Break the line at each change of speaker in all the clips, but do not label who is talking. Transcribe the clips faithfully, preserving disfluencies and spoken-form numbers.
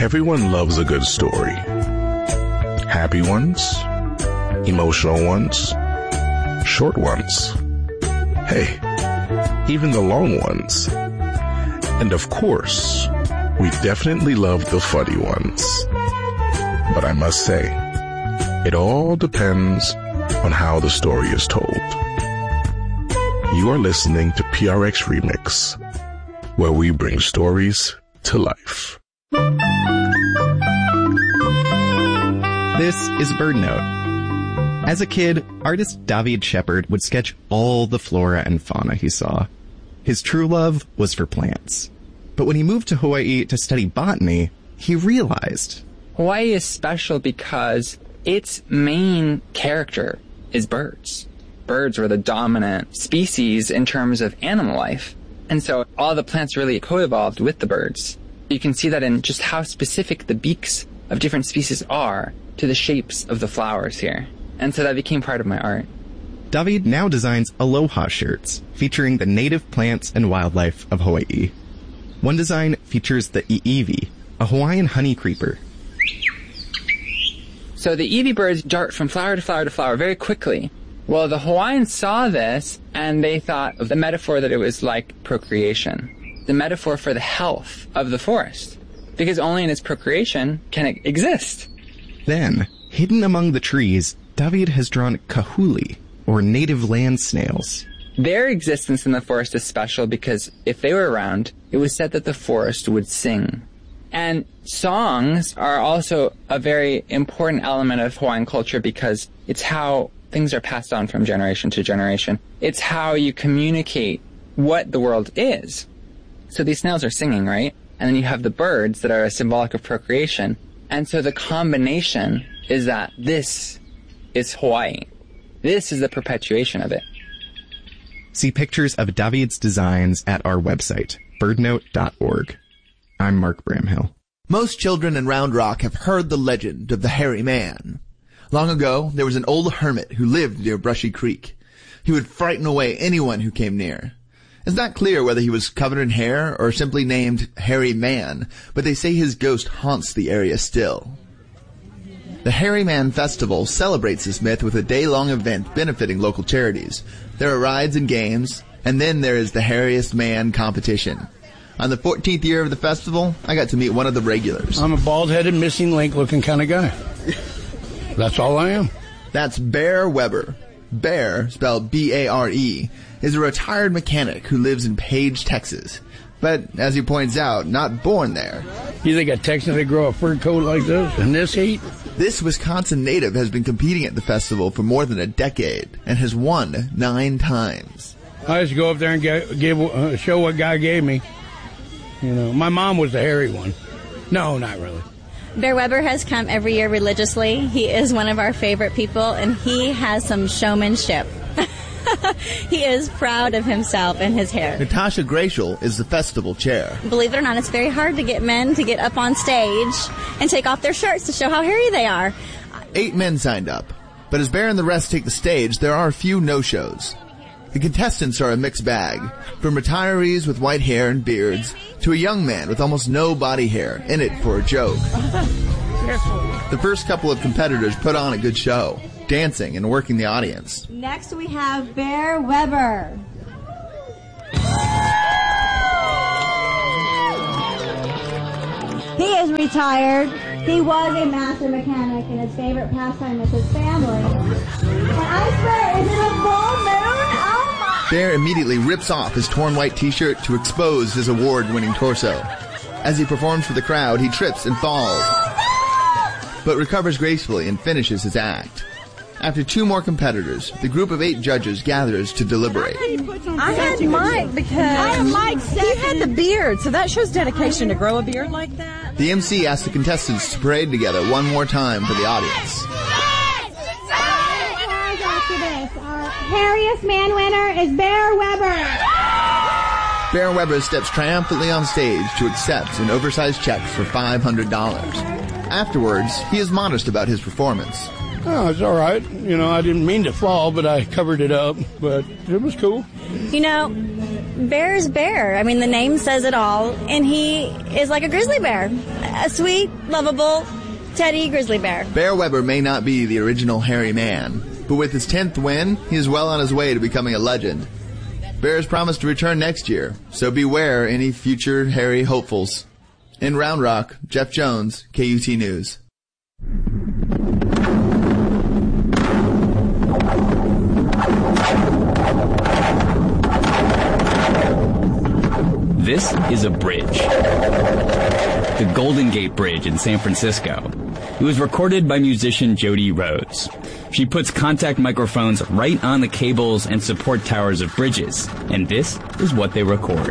Everyone loves a good story. Happy ones, emotional ones, short ones. Hey, even the long ones. And of course, we definitely love the funny ones. But I must say, it all depends on how the story is told. You are listening to P R X Remix, where we bring stories to life.
This is BirdNote. As a kid, artist David Shepard would sketch all the flora and fauna he saw. His true love was for plants. But when he moved to Hawaii to study botany, he realized
Hawaii is special because its main character is birds. Birds were the dominant species in terms of animal life. And so all the plants really co-evolved with the birds. You can see that in just how specific the beaks of different species are to the shapes of the flowers here. And so that became part of my art.
David now designs aloha shirts featuring the native plants and wildlife of Hawaii. One design features the iiwi, a Hawaiian honey creeper.
So the iiwi birds dart from flower to flower to flower very quickly. Well, the Hawaiians saw this, and they thought of the metaphor that it was like procreation, the metaphor for the health of the forest, because only in its procreation can it exist.
Then, hidden among the trees, David has drawn kahuli, or native land snails.
Their existence in the forest is special because if they were around, it was said that the forest would sing. And songs are also a very important element of Hawaiian culture because it's how things are passed on from generation to generation. It's how you communicate what the world is. So these snails are singing, right? And then you have the birds that are symbolic of procreation. And so the combination is that this is Hawaii. This is the perpetuation of it.
See pictures of David's designs at our website, birdnote dot org. I'm Mark Bramhill.
Most children in Round Rock have heard the legend of the hairy man. Long ago, there was an old hermit who lived near Brushy Creek. He would frighten away anyone who came near. It's not clear whether he was covered in hair or simply named Hairy Man, but they say his ghost haunts the area still. The Hairy Man Festival celebrates this myth with a day-long event benefiting local charities. There are rides and games, and then there is the Hairiest Man competition. On the fourteenth year of the festival, I got to meet one of the regulars.
I'm a bald-headed, missing link-looking kind of guy. That's all I am.
That's Bear Weber. Bear, spelled B A R E, is a retired mechanic who lives in Page, Texas. But, as he points out, not born there.
You think a Texan could grow a fur coat like this in this heat?
This Wisconsin native has been competing at the festival for more than a decade and has won nine times.
I used to go up there and give, give uh, show what God gave me. You know, my mom was the hairy one. No, not really.
Bear Weber has come every year religiously. He is one of our favorite people, and he has some showmanship. He is proud of himself and his hair.
Natasha Gracial is the festival chair.
Believe it or not, it's very hard to get men to get up on stage and take off their shirts to show how hairy they are.
Eight men signed up, but as Bear and the rest take the stage, there are a few no-shows. The contestants are a mixed bag, from retirees with white hair and beards to a young man with almost no body hair, in it for a joke. The first couple of competitors put on a good show, dancing and working the audience.
Next we have Bear Weber. He is retired. He was a master mechanic, and his favorite pastime is his family. And I swear, is it a full moon? Oh my!
Bear immediately rips off his torn white t-shirt to expose his award-winning torso. As he performs for the crowd, he trips and falls, but recovers gracefully and finishes his act. After two more competitors, the group of eight judges gathers to deliberate.
I had Mike because I had Mike he had the beard, so that shows dedication to grow a beard like that.
The M C asked the contestants to parade together one more time for the audience.
After this, our hairiest man winner is Bear Weber.
Bear Weber steps triumphantly on stage to accept an oversized check for five hundred dollars. Afterwards, he is modest about his performance.
Oh, it's all right. You know, I didn't mean to fall, but I covered it up. But it was cool.
You know, Bear's Bear. I mean, the name says it all. And he is like a grizzly bear. A sweet, lovable, teddy grizzly bear.
Bear Weber may not be the original hairy man, but with his tenth win, he is well on his way to becoming a legend. Bear has promised to return next year, so beware any future hairy hopefuls. In Round Rock, Jeff Jones, K U T News.
This is a bridge. The Golden Gate Bridge in San Francisco. It was recorded by musician Jody Rhodes. She puts contact microphones right on the cables and support towers of bridges, and this is what they record.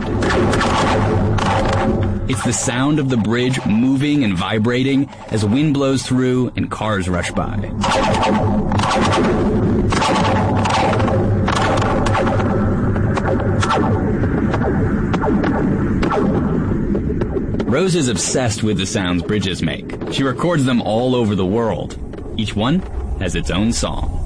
It's the sound of the bridge moving and vibrating as wind blows through and cars rush by. Rose is obsessed with the sounds bridges make. She records them all over the world. Each one has its own song.